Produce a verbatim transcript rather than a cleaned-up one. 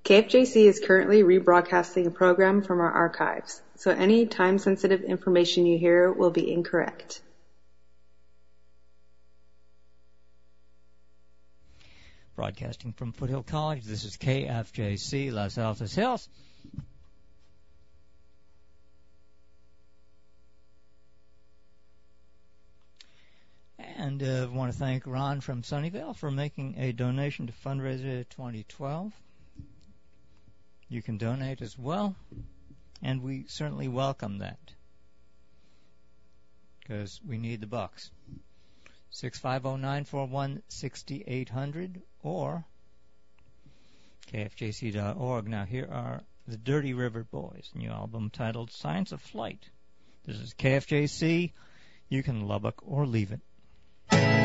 K F J C is currently rebroadcasting a program from our archives, so any time-sensitive information you hear will be incorrect. Broadcasting from Foothill College, this is K F J C, Los Altos Hills. And I uh, want to thank Ron from Sunnyvale for making a donation to Fundraiser twenty twelve. You can donate as well, and we certainly welcome that, because we need the bucks. six five zero, nine four one, six eight zero zero or K F J C dot org. Now here are the Dirty River Boys, new album titled Science of Flight. This is K F J C. You can Lubbock or leave it.